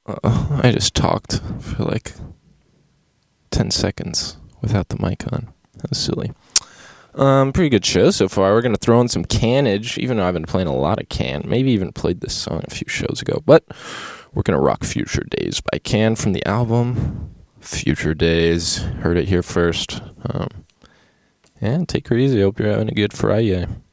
I just talked for like 10 seconds without the mic on. That was silly. Pretty good show so far. We're going to throw in some Cannage, even though I've been playing a lot of Can. Maybe even played this song a few shows ago. But we're going to rock Future Days by Can from the album Future Days. Heard it here first. Yeah, take her easy. Hope you're having a good Friday.